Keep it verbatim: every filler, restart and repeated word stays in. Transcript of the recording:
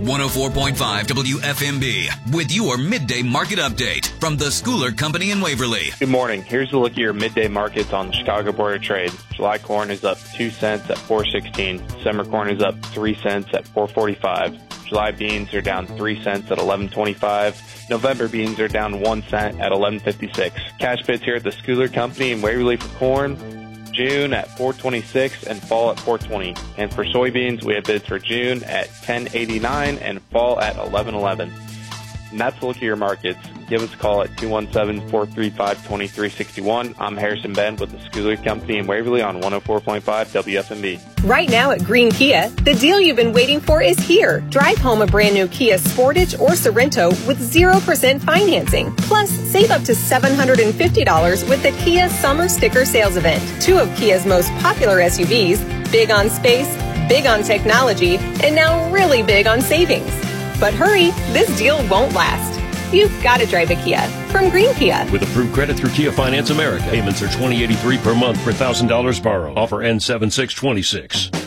one oh four point five W F M B with your midday market update from the Schooler Company in Waverly. Good morning. Here's a look at your midday markets on the Chicago Board of Trade. July corn is up two cents at four sixteen. December corn is up three cents at four forty-five. July beans are down three cents at eleven twenty-five. November beans are down one cent at eleven fifty-six. Cash bids here at the Schooler Company in Waverly for corn, June at four twenty-six and fall at four twenty. And for soybeans, we have bids for June at ten eighty-nine and fall at eleven eleven. And that's a look at your markets. Give us a call at two one seven, four three five, two three six one. I'm Harrison Bend with the Schooler Company in Waverly on one oh four point five W F M B. Right now at Green Kia, the deal you've been waiting for is here. Drive home a brand new Kia Sportage or Sorrento with zero percent financing. Plus, save up to seven hundred fifty dollars with the Kia Summer Sticker Sales Event. Two of Kia's most popular S U Vs, big on space, big on technology, and now really big on savings. But hurry, this deal won't last. You've got to drive a Kia from Green Kia. With approved credit through Kia Finance America. Payments are twenty eighty-three per month per one thousand dollars borrowed. Offer ends seven six twenty-six.